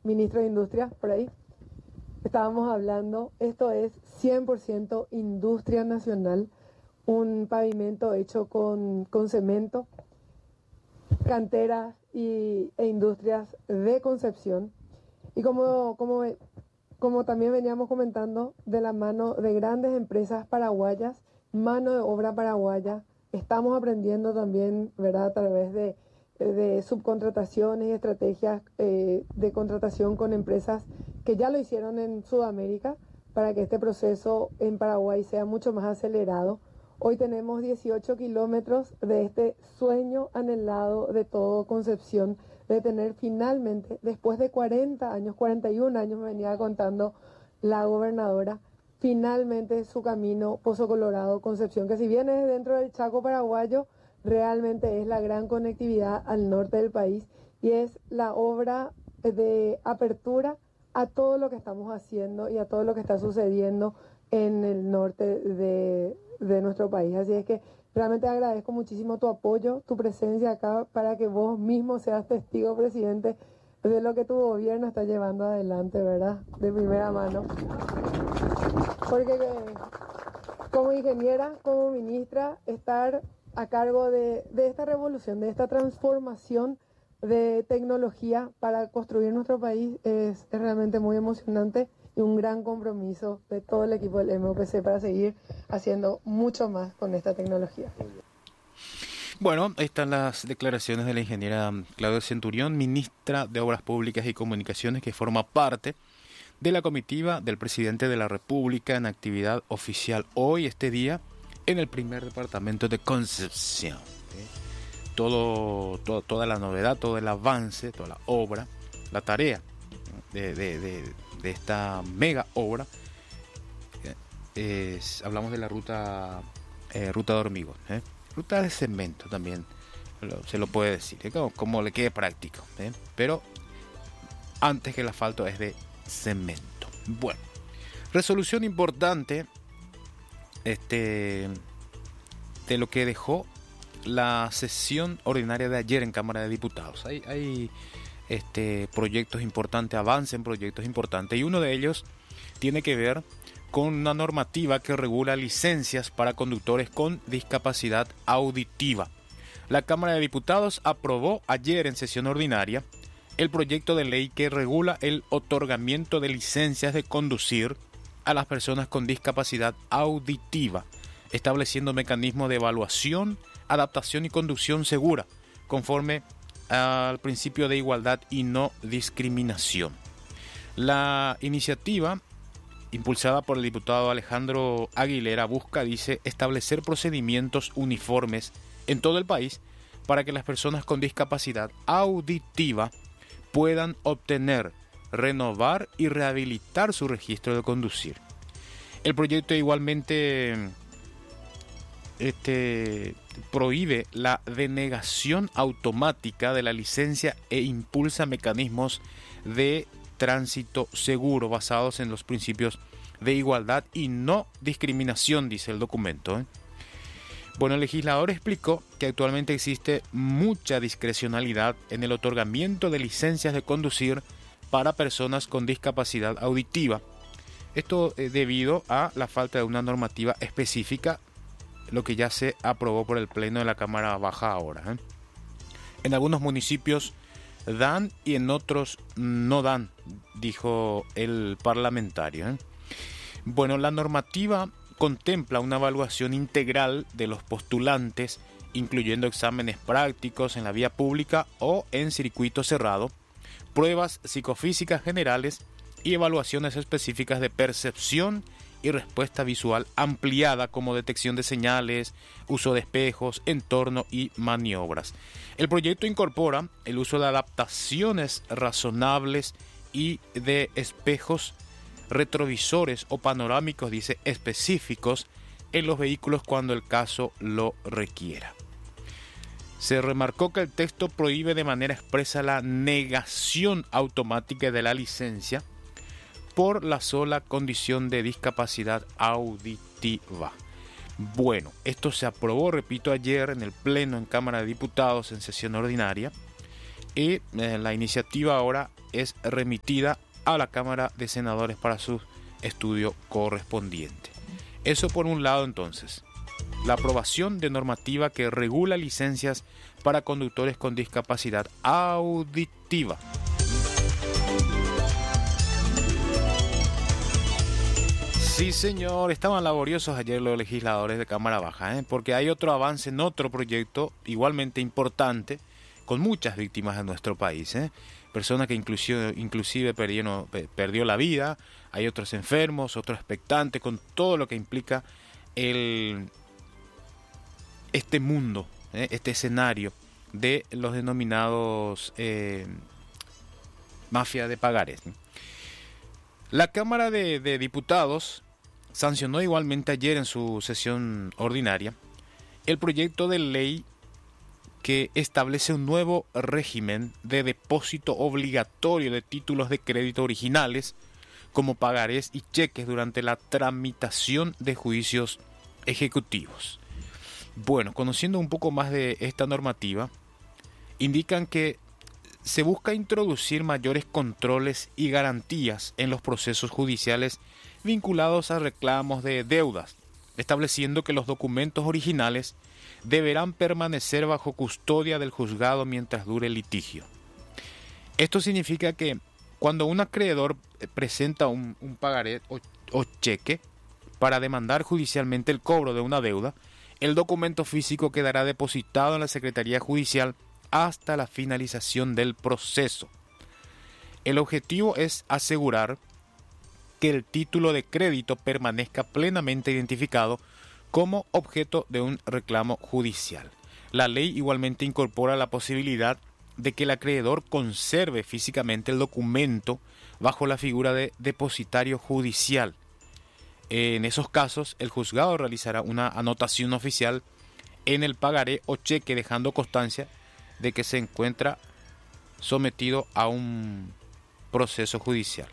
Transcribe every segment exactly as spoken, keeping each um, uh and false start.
ministro de Industria por ahí. Estábamos hablando, esto es cien por ciento industria nacional, un pavimento hecho con, con cemento, canteras y, e industrias de Concepción. Y como, como, como también veníamos comentando, de la mano de grandes empresas paraguayas, mano de obra paraguaya, estamos aprendiendo también, ¿verdad?, a través de, de subcontrataciones y estrategias eh, de contratación con empresas que ya lo hicieron en Sudamérica para que este proceso en Paraguay sea mucho más acelerado. Hoy tenemos dieciocho kilómetros de este sueño anhelado de todo Concepción, de tener finalmente, después de cuarenta años, cuarenta y un años me venía contando la gobernadora, finalmente su camino Pozo Colorado, Concepción, que si bien es dentro del Chaco paraguayo, realmente es la gran conectividad al norte del país y es la obra de apertura a todo lo que estamos haciendo y a todo lo que está sucediendo en el norte de, de nuestro país. Así es que realmente agradezco muchísimo tu apoyo, tu presencia acá para que vos mismo seas testigo, presidente, de lo que tu gobierno está llevando adelante, ¿verdad? De primera mano. Porque eh, como ingeniera, como ministra, estar a cargo de, de esta revolución, de esta transformación de tecnología para construir nuestro país es, es realmente muy emocionante y un gran compromiso de todo el equipo del M O P C para seguir haciendo mucho más con esta tecnología. Bueno, ahí están las declaraciones de la ingeniera Claudia Centurión, ministra de Obras Públicas y Comunicaciones, que forma parte de la comitiva del presidente de la República en actividad oficial hoy, este día, en el primer departamento de Concepción. Todo, todo, toda la novedad, todo el avance, toda la obra, la tarea de, de, de, de esta mega obra, es, hablamos de la ruta, eh, ruta de hormigón, ¿eh? Ruta de cemento también, se lo puede decir, ¿eh? como, como le quede práctico, ¿eh? Pero antes que el asfalto es de cemento. Bueno, resolución importante este, de lo que dejó la sesión ordinaria de ayer en Cámara de Diputados. Hay, hay este, proyectos importantes, avance en proyectos importantes, y uno de ellos tiene que ver con una normativa que regula licencias para conductores con discapacidad auditiva. La Cámara de Diputados aprobó ayer en sesión ordinaria el proyecto de ley que regula el otorgamiento de licencias de conducir a las personas con discapacidad auditiva, estableciendo mecanismos de evaluación, adaptación y conducción segura, conforme al principio de igualdad y no discriminación. La iniciativa, impulsada por el diputado Alejandro Aguilera, busca, dice, establecer procedimientos uniformes en todo el país para que las personas con discapacidad auditiva puedan obtener, renovar y rehabilitar su registro de conducir. El proyecto igualmente este, prohíbe la denegación automática de la licencia e impulsa mecanismos de tránsito seguro basados en los principios de igualdad y no discriminación, dice el documento, ¿eh? Bueno, el legislador explicó que actualmente existe mucha discrecionalidad en el otorgamiento de licencias de conducir para personas con discapacidad auditiva. Esto eh, debido a la falta de una normativa específica, lo que ya se aprobó por el Pleno de la Cámara Baja ahora, ¿eh? En algunos municipios dan y en otros no dan, dijo el parlamentario, ¿eh? Bueno, la normativa contempla una evaluación integral de los postulantes, incluyendo exámenes prácticos en la vía pública o en circuito cerrado, pruebas psicofísicas generales y evaluaciones específicas de percepción y respuesta visual ampliada, como detección de señales, uso de espejos, entorno y maniobras. El proyecto incorpora el uso de adaptaciones razonables y de espejos retrovisores o panorámicos, dice, específicos en los vehículos cuando el caso lo requiera. Se remarcó que el texto prohíbe de manera expresa la negación automática de la licencia por la sola condición de discapacidad auditiva. Bueno, esto se aprobó, repito, ayer en el Pleno en Cámara de Diputados en sesión ordinaria, y eh, la iniciativa ahora es remitida a la Cámara de Senadores para su estudio correspondiente. Eso por un lado entonces. La aprobación de normativa que regula licencias para conductores con discapacidad auditiva. Sí, señor, estaban laboriosos ayer los legisladores de Cámara Baja, ¿eh? Porque hay otro avance en otro proyecto igualmente importante, con muchas víctimas en nuestro país, ¿eh? Personas que inclusive, inclusive perdieron, perdió la vida, hay otros enfermos, otros expectantes, con todo lo que implica el, este mundo, ¿eh? Este escenario de los denominados eh, mafia de pagares. La Cámara de, de Diputados sancionó igualmente ayer en su sesión ordinaria el proyecto de ley que establece un nuevo régimen de depósito obligatorio de títulos de crédito originales como pagarés y cheques durante la tramitación de juicios ejecutivos. Bueno, conociendo un poco más de esta normativa, indican que se busca introducir mayores controles y garantías en los procesos judiciales vinculados a reclamos de deudas, estableciendo que los documentos originales deberán permanecer bajo custodia del juzgado mientras dure el litigio. Esto significa que cuando un acreedor presenta un, un pagaré o, o cheque para demandar judicialmente el cobro de una deuda, el documento físico quedará depositado en la Secretaría Judicial hasta la finalización del proceso. El objetivo es asegurar que el título de crédito permanezca plenamente identificado como objeto de un reclamo judicial. La ley igualmente incorpora la posibilidad de que el acreedor conserve físicamente el documento bajo la figura de depositario judicial. En esos casos, el juzgado realizará una anotación oficial en el pagaré o cheque dejando constancia de que se encuentra sometido a un proceso judicial.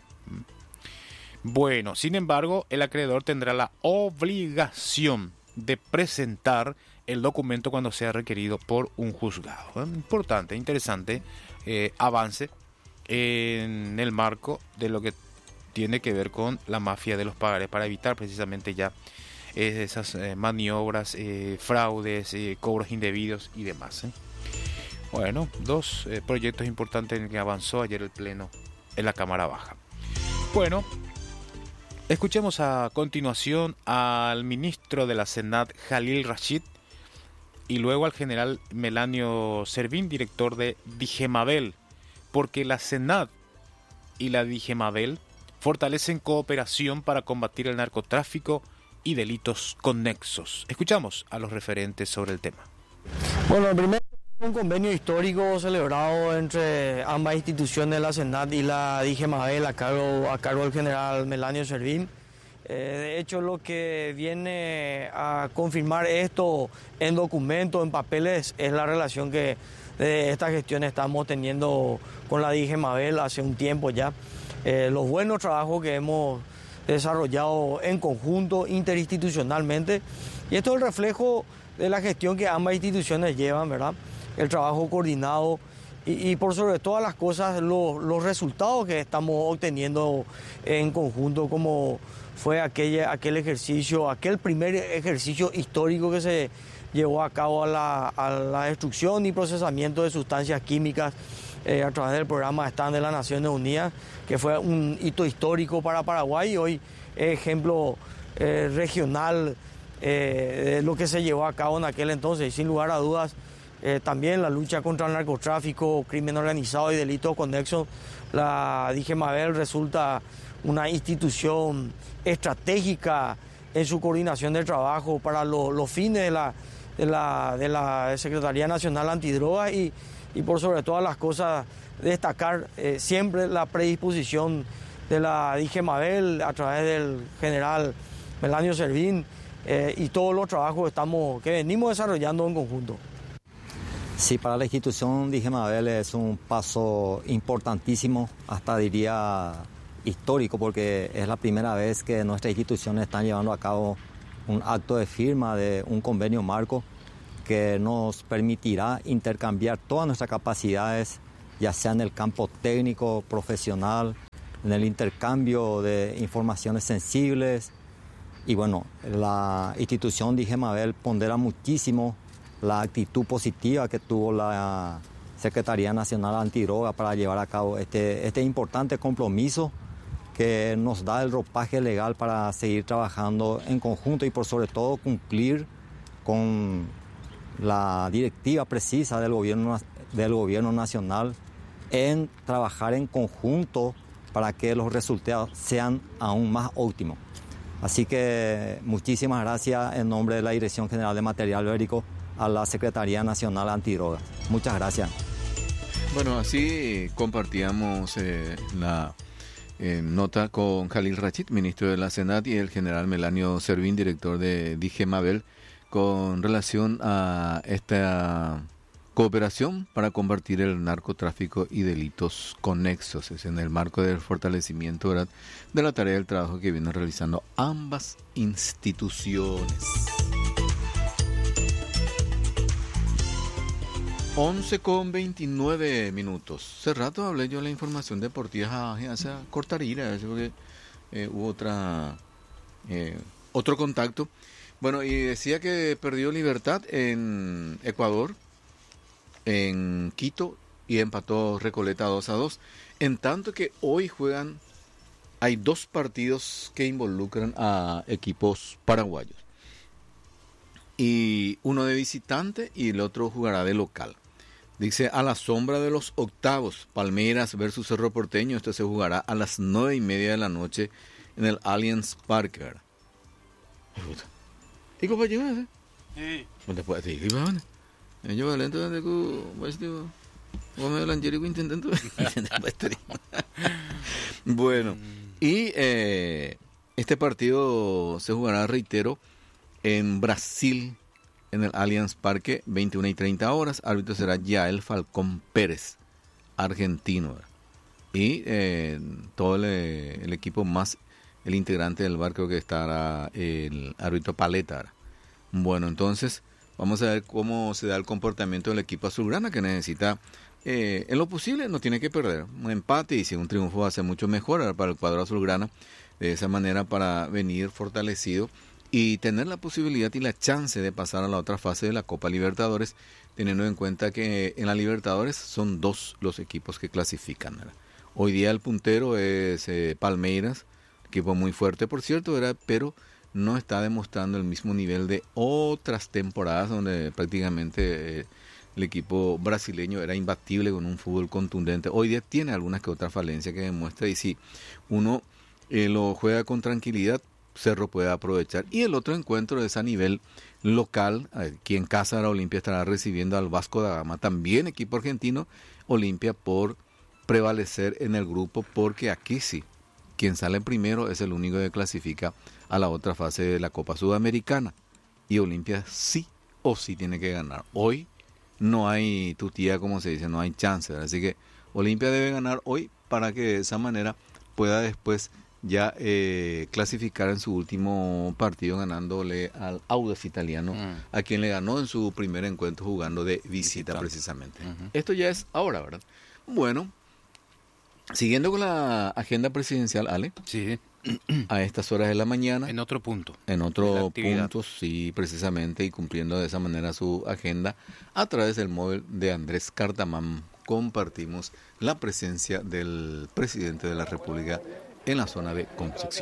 Bueno, sin embargo, el acreedor tendrá la obligación de presentar el documento cuando sea requerido por un juzgado. Importante, interesante eh, avance en el marco de lo que tiene que ver con la mafia de los pagarés para evitar precisamente ya eh, esas eh, maniobras, eh, fraudes, eh, cobros indebidos y demás. ¿eh? Bueno, dos eh, proyectos importantes en el que avanzó ayer el Pleno en la Cámara Baja. Bueno, escuchemos a continuación al ministro de la Senat, Jalil Rashid, y luego al general Melanio Servín, director de Dijemabel, porque la Senat y la Dijemabel fortalecen cooperación para combatir el narcotráfico y delitos conexos. Escuchamos a los referentes sobre el tema. Bueno, primero un convenio histórico celebrado entre ambas instituciones, la Senat y la Dijemabel, a cargo, a cargo del general Melanio Servín. Eh, de hecho, lo que viene a confirmar esto en documentos, en papeles, es la relación que de esta gestión estamos teniendo con la Dijemabel hace un tiempo ya. Eh, los buenos trabajos que hemos desarrollado en conjunto, interinstitucionalmente, y esto es el reflejo de la gestión que ambas instituciones llevan, ¿verdad? El trabajo coordinado y, y por sobre todas las cosas los, los resultados que estamos obteniendo en conjunto, como fue aquel, aquel ejercicio, aquel primer ejercicio histórico que se llevó a cabo a la, a la destrucción y procesamiento de sustancias químicas eh, a través del programa Stand de las Naciones Unidas, que fue un hito histórico para Paraguay y hoy es ejemplo eh, regional eh, de lo que se llevó a cabo en aquel entonces. Y sin lugar a dudas, eh, también la lucha contra el narcotráfico, crimen organizado y delitos conexos, la Dijemabel resulta una institución estratégica en su coordinación del trabajo para lo, los fines de la, de, la, de la Secretaría Nacional Antidrogas y, y por sobre todas las cosas destacar eh, siempre la predisposición de la Dijemabel a través del general Melanio Servín eh, y todos los trabajos que, estamos, que venimos desarrollando en conjunto. Sí, para la institución Dijemabel es un paso importantísimo, hasta diría histórico, porque es la primera vez que nuestras instituciones están llevando a cabo un acto de firma de un convenio marco que nos permitirá intercambiar todas nuestras capacidades ya sea en el campo técnico, profesional, en el intercambio de informaciones sensibles. Y bueno, la institución de I G E Mabel pondera muchísimo la actitud positiva que tuvo la Secretaría Nacional Antidroga para llevar a cabo este, este importante compromiso que nos da el ropaje legal para seguir trabajando en conjunto y por sobre todo cumplir con la directiva precisa del gobierno, del gobierno nacional en trabajar en conjunto para que los resultados sean aún más óptimos. Así que muchísimas gracias en nombre de la Dirección General de Material Bélico a la Secretaría Nacional Antidrogas. Muchas gracias. Bueno, así compartíamos eh, la eh, nota con Khalil Rachid, ministro de la Senat, y el general Melanio Servín, director de I G E Mabel, con relación a esta cooperación para combatir el narcotráfico y delitos conexos. Es en el marco del fortalecimiento, ¿verdad?, de la tarea del trabajo que vienen realizando ambas instituciones. once con veintinueve minutos. Hace rato hablé yo de la información deportiva hace cortarira, porque eh, hubo otra eh, otro contacto. Bueno, y decía que perdió Libertad en Ecuador, en Quito, y empató Recoleta dos a dos. En tanto que hoy juegan, hay dos partidos que involucran a equipos paraguayos. Y uno de visitante y el otro jugará de local. Dice, a la sombra de los octavos, Palmeiras versus Cerro Porteño. Esto se jugará a las nueve y media de la noche en el Allianz Parque. ¿Y cómo llegas? Sí. ¿Dónde puedes ir? ¿Qué van? Yo voy a lento de que pues digo, vamos a hablar y intentando. Bueno, y eh, este partido se jugará, reitero, en Brasil, en el Allianz Parque, veintiuna y treinta horas. Árbitro será Yael Falcón Pérez, argentino. Y eh, todo el, el equipo más el integrante del barco que estará el árbitro Paleta. Bueno, entonces vamos a ver cómo se da el comportamiento del equipo azulgrana, que necesita, eh, en lo posible, no tiene que perder. Un empate, y si un triunfo va a ser mucho mejor para el cuadro azulgrana, de esa manera para venir fortalecido y tener la posibilidad y la chance de pasar a la otra fase de la Copa Libertadores, teniendo en cuenta que en la Libertadores son dos los equipos que clasifican, ¿verdad? Hoy día el puntero es eh, Palmeiras, equipo muy fuerte, por cierto, ¿verdad?, pero no está demostrando el mismo nivel de otras temporadas donde prácticamente eh, el equipo brasileño era imbatible con un fútbol contundente. Hoy día tiene algunas que otras falencias que demuestra, y si uno eh, lo juega con tranquilidad, Cerro puede aprovechar. Y el otro encuentro es a nivel local. Aquí en casa la Olimpia estará recibiendo al Vasco da Gama, también equipo argentino. Olimpia por prevalecer en el grupo, porque aquí sí, quien sale primero es el único que clasifica a la otra fase de la Copa Sudamericana. Y Olimpia sí o sí tiene que ganar. Hoy no hay tutía, como se dice, no hay chance, ¿verdad? Así que Olimpia debe ganar hoy para que de esa manera pueda después ya eh, clasificar en su último partido, ganándole al Audax Italiano, mm. a quien le ganó en su primer encuentro jugando de visita, visita. precisamente. Uh-huh. Esto ya es ahora, ¿verdad? Bueno, siguiendo con la agenda presidencial, Ale. Sí. A estas horas de la mañana. En otro punto. En otro punto, sí, precisamente, y cumpliendo de esa manera su agenda, a través del móvil de Andrés Cartamán, compartimos la presencia del presidente de la República en la zona de Concepción.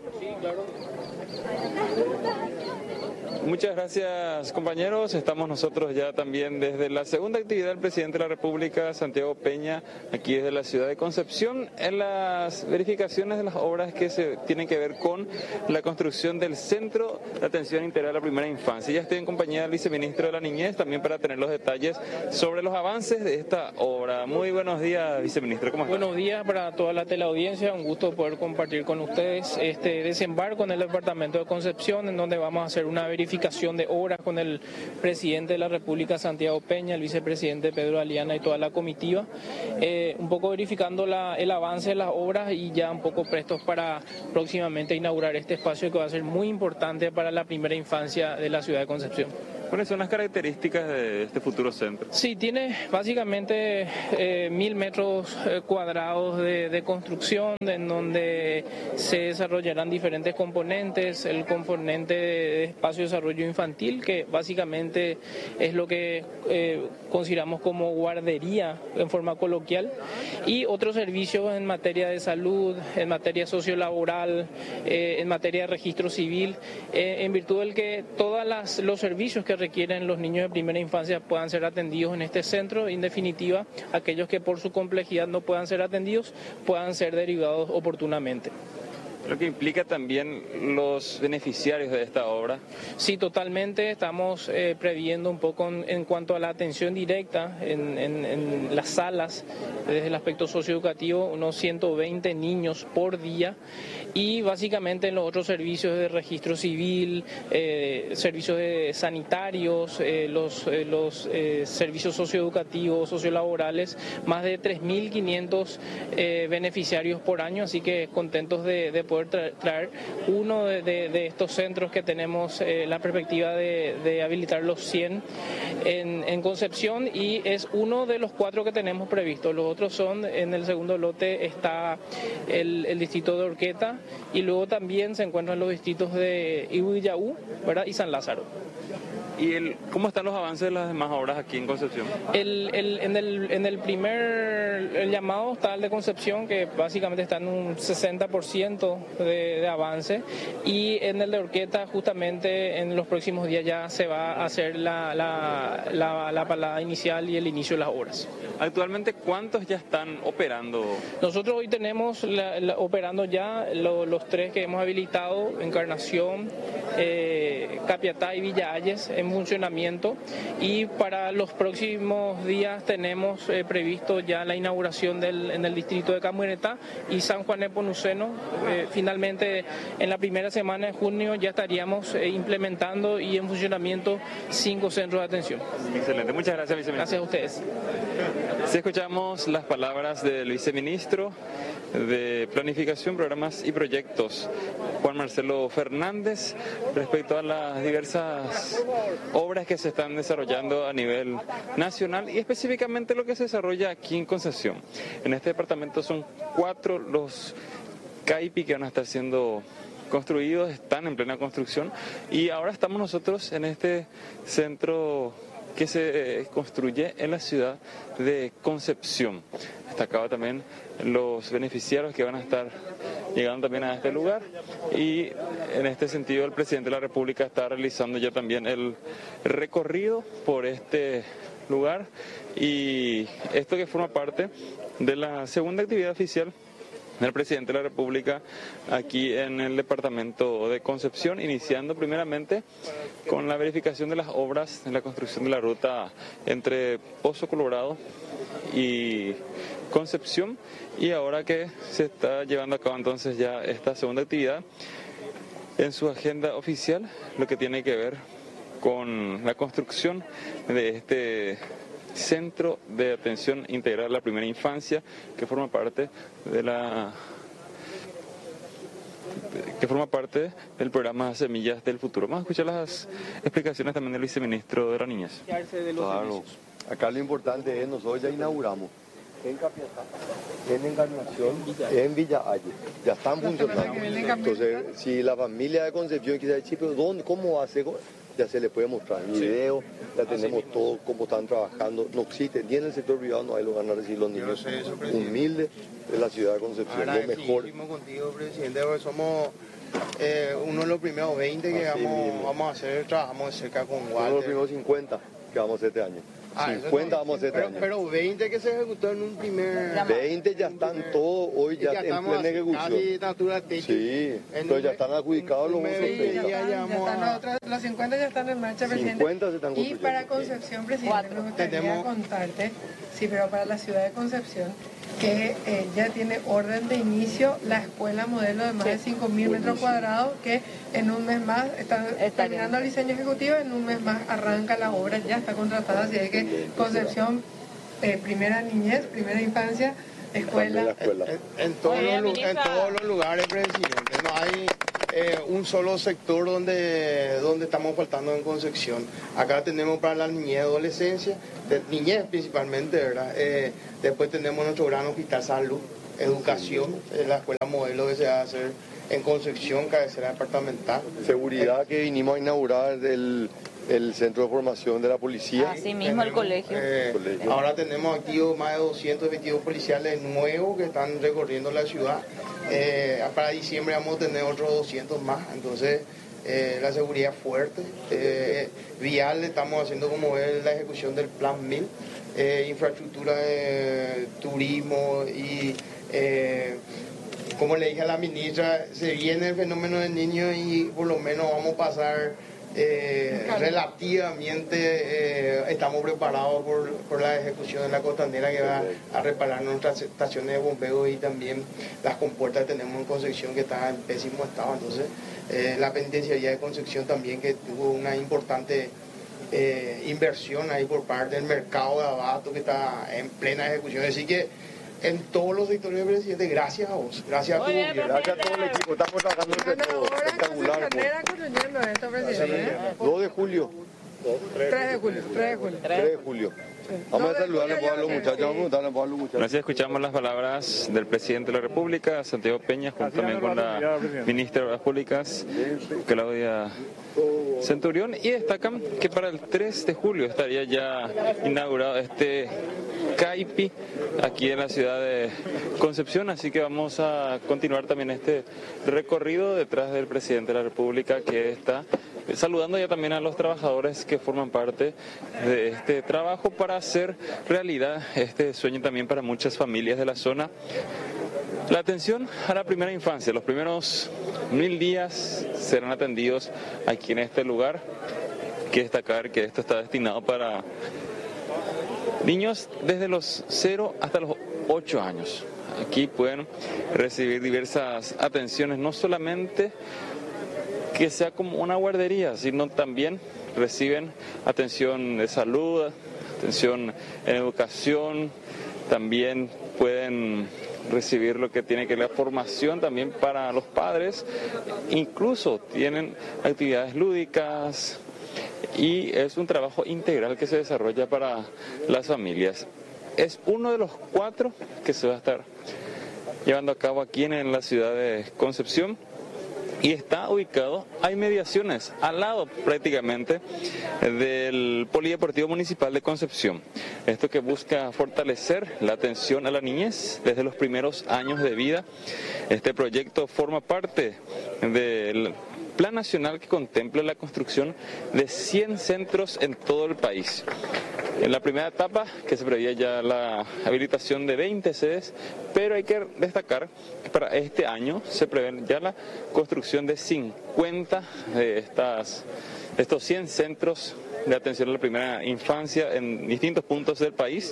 Muchas gracias, compañeros. Estamos nosotros ya también desde la segunda actividad del presidente de la República, Santiago Peña, aquí desde la ciudad de Concepción, en las verificaciones de las obras que se tienen que ver con la construcción del Centro de Atención Integral a la Primera Infancia. Ya estoy en compañía del viceministro de la Niñez, también para tener los detalles sobre los avances de esta obra. Muy buenos días, viceministro. ¿Cómo está? Buenos días para toda la teleaudiencia. Un gusto poder compartir con ustedes este desembarco en el departamento de Concepción, en donde vamos a hacer una verificación de obras con el presidente de la República, Santiago Peña, el vicepresidente Pedro Aliana y toda la comitiva, eh, un poco verificando la, el avance de las obras y ya un poco prestos para próximamente inaugurar este espacio que va a ser muy importante para la primera infancia de la ciudad de Concepción. ¿Cuáles son las características de este futuro centro? Sí, tiene básicamente eh, mil metros eh, cuadrados de, de construcción, en donde se desarrollarán diferentes componentes. El componente de espacio de desarrollo infantil, que básicamente es lo que eh, consideramos como guardería en forma coloquial, y otros servicios en materia de salud, en materia sociolaboral, eh, en materia de registro civil, eh, en virtud del que todos los servicios que requieren los niños de primera infancia puedan ser atendidos en este centro. En definitiva, aquellos que por su complejidad no puedan ser atendidos puedan ser derivados oportunamente. Lo que implica también los beneficiarios de esta obra. Sí, totalmente. Estamos eh, previendo un poco en, en cuanto a la atención directa en, en, en las salas, desde el aspecto socioeducativo, unos ciento veinte niños por día, y básicamente en los otros servicios de registro civil, eh, servicios de sanitarios, eh, los, eh, los eh, servicios socioeducativos, sociolaborales, más de tres mil quinientos eh, beneficiarios por año, así que contentos de, de poder tra traer uno de, de, de estos centros que tenemos eh, la perspectiva de, de habilitar los cien en, en Concepción, y es uno de los cuatro que tenemos previstos. Los otros son, en el segundo lote está el, el distrito de Orqueta, y luego también se encuentran los distritos de Ibuyaú, ¿verdad?, y San Lázaro. ¿Y el, cómo están los avances de las demás obras aquí en Concepción? El, el, en, el, en el primer el llamado está el de Concepción, que básicamente está en un sesenta por ciento de, de avance, y en el de Orqueta justamente en los próximos días ya se va a hacer la, la, la, la palada inicial y el inicio de las obras. Actualmente, ¿cuántos ya están operando? Nosotros hoy tenemos la, la, operando ya lo, los tres que hemos habilitado: Encarnación, eh, Capiatá y Villa Ayes, en funcionamiento, y para los próximos días tenemos eh, previsto ya la inauguración del, en el distrito de Camueretá y San Juan Nepomuceno. Eh, finalmente, en la primera semana de junio ya estaríamos eh, implementando y en funcionamiento cinco centros de atención. Excelente, muchas gracias, viceministro. Gracias a ustedes. Si escuchamos las palabras del viceministro de Planificación, Programas y Proyectos, Juan Marcelo Fernández, respecto a las diversas obras que se están desarrollando a nivel nacional y específicamente lo que se desarrolla aquí en Concepción. En este departamento son cuatro los CAIPI que van a estar siendo construidos, están en plena construcción, y ahora estamos nosotros en este centro que se construye en la ciudad de Concepción. Destacaba también los beneficiarios que van a estar llegando también a este lugar, y en este sentido el presidente de la República está realizando ya también el recorrido por este lugar, y esto que forma parte de la segunda actividad oficial del presidente de la República aquí en el departamento de Concepción, iniciando primeramente con la verificación de las obras en la construcción de la ruta entre Pozo Colorado y Concepción, y ahora que se está llevando a cabo entonces ya esta segunda actividad en su agenda oficial, lo que tiene que ver con la construcción de este Centro de Atención Integral a la Primera Infancia, que forma parte de la que forma parte del programa Semillas del Futuro. Vamos a escuchar las explicaciones también del viceministro de la Niñez. Claro, acá lo importante es, nosotros ya inauguramos en Capiatá, en Encarnación, en Villa Ayes, ya están funcionando. Entonces, si la familia de Concepción quiere decir, pero ¿dónde, cómo va a ser? Ya se les puede mostrar video, ya tenemos todo, cómo están trabajando, no existe, ni en el sector privado no hay lo van a recibir los niños humildes de la ciudad de Concepción, lo mejor. Contigo, presidente, porque somos eh, uno de los primeros veinte que vamos, vamos a hacer, trabajamos cerca con Walter. Uno de los primeros cincuenta que vamos a hacer este año. Ah, cincuenta no, vamos a hacer este pero, año. Pero veinte que se ejecutó en un primer... veinte ya están primer, todos hoy ya, ya en plena ejecución. Casi natura techo. Sí, entonces ya están adjudicados los otros treinta. Ya, ya, ya están los, otros, los cincuenta ya están en marcha, presidente. cincuenta se están construyendo. Y para Concepción, presidente, me gustaría Tenemos... contarte, sí, pero para la ciudad de Concepción, que eh, ya tiene orden de inicio la escuela modelo de más de cinco mil metros cuadrados, que en un mes más están terminando el diseño ejecutivo, en un mes más arranca la obra, ya está contratada, así que Concepción, eh, primera niñez, primera infancia, escuela. En, en, todos los, en todos los lugares, presidente, no hay, eh, un solo sector donde, donde estamos faltando en Concepción. Acá tenemos para la niñez y adolescencia, de, niñez principalmente, ¿verdad? Eh, después tenemos nuestro gran hospital salud, educación, eh, la escuela modelo que se va a hacer en Concepción, cabecera departamental. Seguridad, que vinimos a inaugurar el, el centro de formación de la policía. Así mismo el colegio. Eh, colegio. Ahora tenemos activos más de doscientos veintidós policiales nuevos que están recorriendo la ciudad. Eh, para diciembre vamos a tener otros doscientos más, entonces eh, la seguridad fuerte. Eh, vial, estamos haciendo como es la ejecución del Plan mil, eh, infraestructura de turismo y... Eh, como le dije a la ministra, se viene el fenómeno del niño y por lo menos vamos a pasar eh, relativamente, eh, estamos preparados por, por la ejecución de la costanera que va a reparar nuestras estaciones de bombeo y también las compuertas que tenemos en Concepción que están en pésimo estado. Entonces, eh, la penitenciaría de Concepción también que tuvo una importante eh, inversión ahí por parte del mercado de abasto que está en plena ejecución. Así que en todos los sectores del presidente, gracias a vos, gracias a tu gobierno. Gracias a todo el equipo, estamos trabajando entre todos, espectacular. dos de julio. tres de julio, tres de julio. tres de julio. Vamos a saludarle a los muchachos, vamos a darle a los muchachos. Así escuchamos las palabras del presidente de la República, Santiago Peña, junto también con la ministra de Obras Públicas, Claudia Centurión, y destacan que para el tres de julio estaría ya inaugurado este CAIPI aquí en la ciudad de Concepción, así que vamos a continuar también este recorrido detrás del presidente de la República, que está saludando ya también a los trabajadores que forman parte de este trabajo para hacer realidad este sueño también para muchas familias de la zona. La atención a la primera infancia, los primeros mil días serán atendidos aquí en este lugar. Hay que destacar que esto está destinado para niños desde los cero hasta los ocho años. Aquí pueden recibir diversas atenciones, no solamente que sea como una guardería, sino también reciben atención de salud, atención en educación, también pueden recibir lo que tiene que ver la formación también para los padres, incluso tienen actividades lúdicas y es un trabajo integral que se desarrolla para las familias. Es uno de los cuatro que se va a estar llevando a cabo aquí en la ciudad de Concepción. Y está ubicado, hay mediaciones al lado prácticamente del Polideportivo Municipal de Concepción. Esto que busca fortalecer la atención a la niñez desde los primeros años de vida. Este proyecto forma parte del Plan Nacional que contempla la construcción de cien centros en todo el país. En la primera etapa, que se preveía ya la habilitación de veinte sedes, pero hay que destacar que para este año se prevé ya la construcción de cincuenta de estas, estos cien centros de atención a la primera infancia en distintos puntos del país.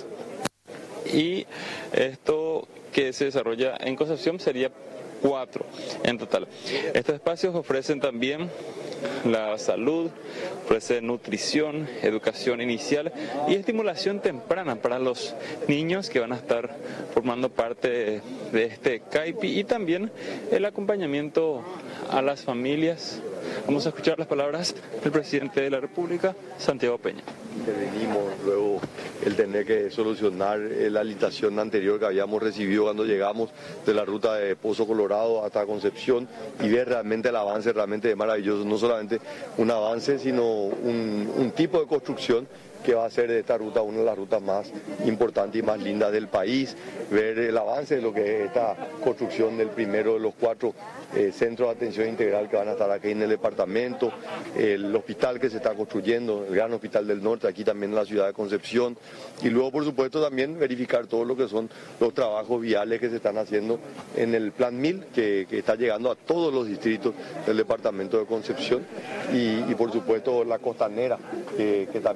Y esto que se desarrolla en Concepción sería cuatro en total. Estos espacios ofrecen también la salud, ofrece nutrición, educación inicial y estimulación temprana para los niños que van a estar formando parte de este CAIPI y también el acompañamiento a las familias. Vamos a escuchar las palabras del presidente de la República, Santiago Peña. Intervenimos luego el tener que solucionar la licitación anterior que habíamos recibido cuando llegamos de la ruta de Pozo Colorado hasta Concepción y ver realmente el avance realmente maravilloso, no solamente un avance sino un, un tipo de construcción que va a ser de esta ruta una de las rutas más importantes y más lindas del país, ver el avance de lo que es esta construcción del primero de los cuatro eh, centros de atención integral que van a estar aquí en el departamento, el hospital que se está construyendo, el Gran Hospital del Norte, aquí también en la ciudad de Concepción, y luego por supuesto también verificar todo lo que son los trabajos viales que se están haciendo en el Plan mil, que, que está llegando a todos los distritos del departamento de Concepción, y, y por supuesto la costanera, que, que también era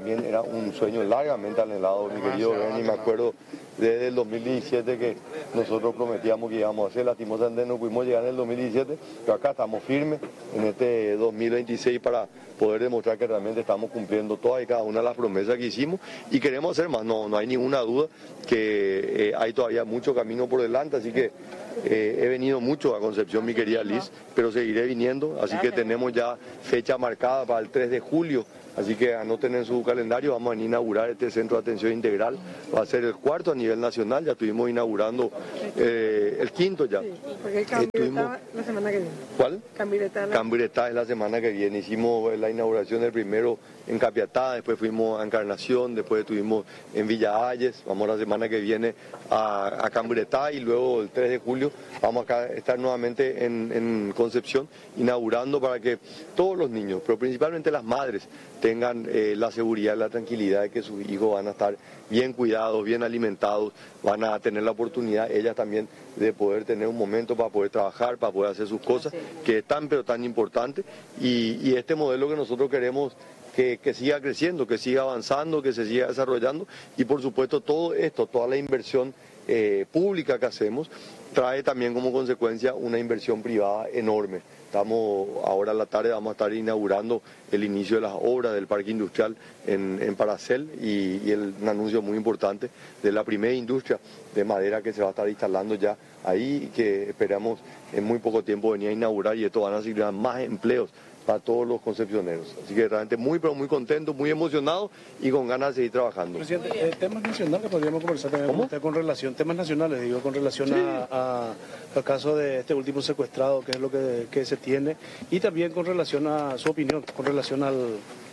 un sueño largamente anhelado, mi querido Bernie. Me acuerdo desde el dos mil diecisiete que nosotros prometíamos que íbamos a hacer, lastimosamente no pudimos llegar en el dos mil diecisiete, pero acá estamos firmes en este dos mil veintiséis para poder demostrar que realmente estamos cumpliendo todas y cada una de las promesas que hicimos y queremos hacer más. No, no hay ninguna duda que eh, hay todavía mucho camino por delante, así que eh, he venido mucho a Concepción, mi querida Liz, pero seguiré viniendo, así que tenemos ya fecha marcada para el tres de julio. Así que anoten en su calendario, vamos a inaugurar este centro de atención integral, va a ser el cuarto a nivel nacional, ya estuvimos inaugurando eh, el quinto ya. Sí, porque el cambio Estuvimos... está la semana que viene. ¿Cuál? Cambiretá. La... Cambiretá es la semana que viene, hicimos la inauguración del primero en Capiatá, después fuimos a Encarnación, después estuvimos en Villa Ayes, vamos la semana que viene a, a Cambiretá y luego el tres de julio vamos a estar nuevamente en, en Concepción inaugurando para que todos los niños, pero principalmente las madres, tengan eh, la seguridad y la tranquilidad de que sus hijos van a estar bien cuidados, bien alimentados, van a tener la oportunidad ellas también de poder tener un momento para poder trabajar, para poder hacer sus cosas, que es tan pero tan importante, y, y este modelo que nosotros queremos que, que siga creciendo, que siga avanzando, que se siga desarrollando, y por supuesto todo esto, toda la inversión eh, pública que hacemos, trae también como consecuencia una inversión privada enorme. Estamos, ahora a la tarde vamos a estar inaugurando el inicio de las obras del parque industrial en, en Paracel y, y el, un anuncio muy importante de la primera industria de madera que se va a estar instalando ya ahí y que esperamos en muy poco tiempo venir a inaugurar, y esto van a significar más empleos para todos los concepcioneros. Así que realmente muy, pero muy contento, muy emocionado y con ganas de seguir trabajando. Presidente, eh, temas nacionales podríamos conversar también con usted con relación, temas nacionales, digo, con relación sí. a, a, al caso de este último secuestrado, que es lo que, que se tiene, y también con relación a su opinión, con relación al,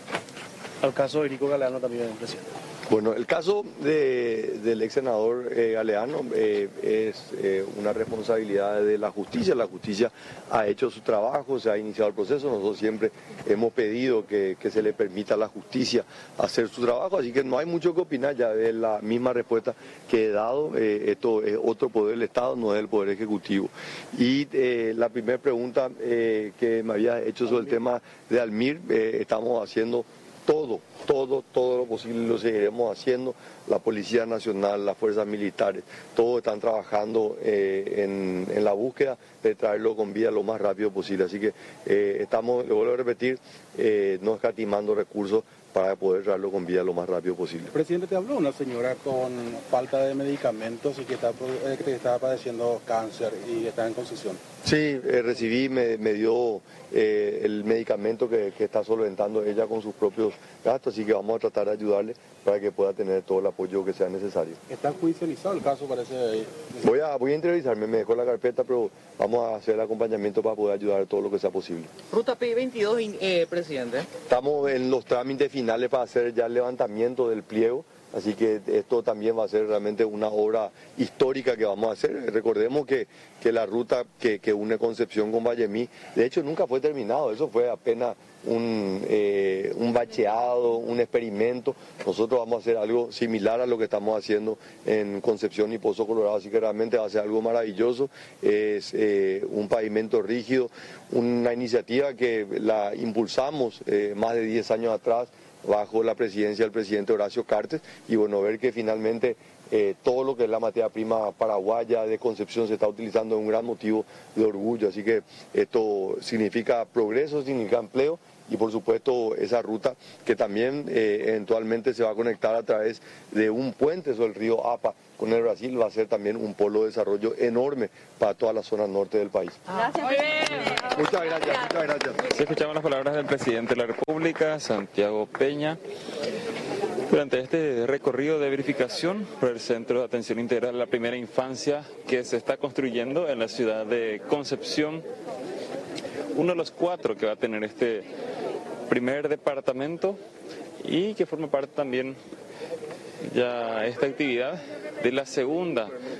al caso de Erico Galeano también, presidente. Bueno, el caso de, del ex senador eh, Galeano eh, es eh, una responsabilidad de la justicia. La justicia ha hecho su trabajo, se ha iniciado el proceso. Nosotros siempre hemos pedido que, que se le permita a la justicia hacer su trabajo, así que no hay mucho que opinar, ya es la misma respuesta que he dado. Eh, esto es otro poder del Estado, no es el Poder Ejecutivo. Y eh, la primera pregunta eh, que me había hecho sobre el tema de Almir, eh, estamos haciendo todo, todo, todo lo posible lo seguiremos haciendo. La Policía Nacional, las fuerzas militares, todos están trabajando eh, en, en la búsqueda de traerlo con vida lo más rápido posible. Así que eh, estamos, le vuelvo a repetir, eh, no escatimando recursos para poder traerlo con vida lo más rápido posible. Presidente, te habló una señora con falta de medicamentos y que está, que estaba padeciendo cáncer y está en Concepción. Sí, eh, recibí, me, me dio eh, el medicamento que, que está solventando ella con sus propios gastos, así que vamos a tratar de ayudarle para que pueda tener todo el apoyo que sea necesario. ¿Está judicializado el caso, parece? Voy a, voy a entrevistarme, me dejó la carpeta, pero vamos a hacer el acompañamiento para poder ayudar todo lo que sea posible. Ruta P veintidós, eh, presidente. Estamos en los trámites finales para hacer ya el levantamiento del pliego. Así que esto también va a ser realmente una obra histórica que vamos a hacer. Recordemos que, que la ruta que, que une Concepción con Vallemí, de hecho nunca fue terminado, eso fue apenas un, eh, un bacheado, un experimento. Nosotros vamos a hacer algo similar a lo que estamos haciendo en Concepción y Pozo Colorado, así que realmente va a ser algo maravilloso. Es eh, un pavimento rígido, una iniciativa que la impulsamos eh, más de diez años atrás, bajo la presidencia del presidente Horacio Cartes, y bueno, ver que finalmente eh, todo lo que es la materia prima paraguaya de Concepción se está utilizando es un gran motivo de orgullo, así que esto significa progreso, significa empleo, y por supuesto esa ruta que también eh, eventualmente se va a conectar a través de un puente sobre el río Apa con el Brasil, va a ser también un polo de desarrollo enorme para toda la zona norte del país. Gracias. Muchas gracias, muchas gracias. Sí, escuchamos las palabras del presidente de la República, Santiago Peña, durante este recorrido de verificación por el Centro de Atención Integral a la Primera Infancia que se está construyendo en la ciudad de Concepción, uno de los cuatro que va a tener este primer departamento y que forma parte también ya esta actividad de la segunda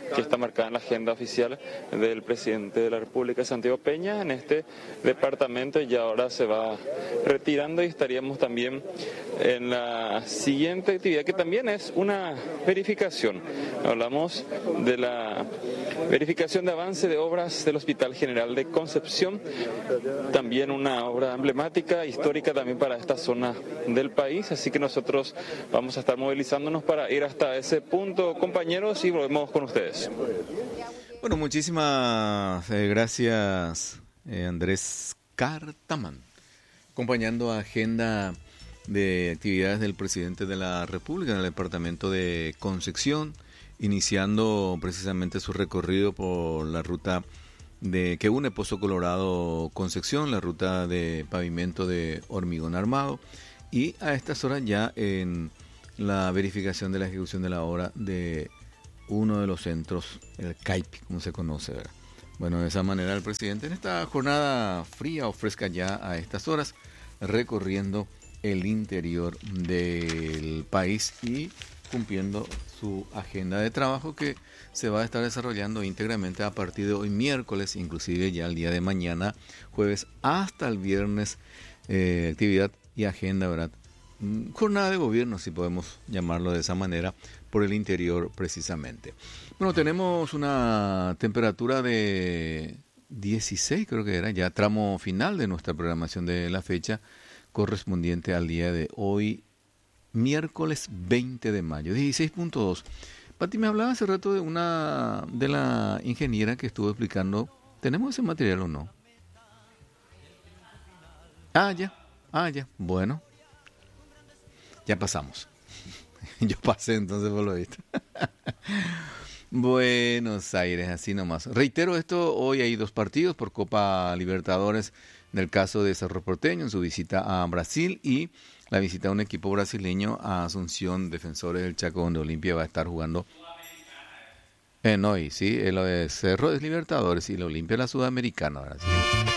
que está marcada en la agenda oficial del presidente de la República, Santiago Peña, en este departamento, y ahora se va retirando y estaríamos también en la siguiente actividad, que también es una verificación. Hablamos de la verificación de avance de obras del Hospital General de Concepción, también una obra emblemática, histórica también para esta zona del país, así que nosotros vamos a estar movilizándonos para ir hasta ese punto, compañeros, y volvemos con ustedes. Bueno, muchísimas eh, gracias, eh, Andrés Cartamán, acompañando a agenda de actividades del presidente de la República en el departamento de Concepción, iniciando precisamente su recorrido por la ruta de que une Pozo Colorado Concepción, la ruta de pavimento de hormigón armado, y a estas horas ya en la verificación de la ejecución de la obra de uno de los centros, el C A I P, como se conoce, ¿verdad? Bueno, de esa manera el presidente en esta jornada fría o fresca ya a estas horas, recorriendo el interior del país y cumpliendo su agenda de trabajo que se va a estar desarrollando íntegramente a partir de hoy miércoles, inclusive ya el día de mañana, jueves, hasta el viernes, eh, actividad y agenda, ¿verdad? Jornada de gobierno, si podemos llamarlo de esa manera, por el interior precisamente. Bueno, tenemos una temperatura de dieciséis, creo que era, ya tramo final de nuestra programación de la fecha, correspondiente al día de hoy, miércoles veinte de mayo, dieciséis punto dos. Pati, me hablaba hace rato de una de la ingeniera que estuvo explicando, ¿tenemos ese material o no? Ah, ya, ah, ya, bueno, ya pasamos. Yo pasé entonces por lo visto. Buenos Aires, así nomás. Reitero esto, hoy hay dos partidos por Copa Libertadores, en el caso de Cerro Porteño, en su visita a Brasil, y la visita a un equipo brasileño a Asunción, Defensores del Chaco, donde Olimpia va a estar jugando. Eh, no, y sí, lo de Cerro es Libertadores y la Olimpia la Sudamericana, ¿verdad? Sí.